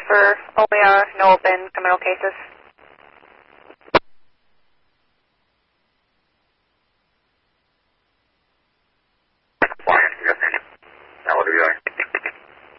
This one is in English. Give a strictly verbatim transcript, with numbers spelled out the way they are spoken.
for O A R, no open criminal cases.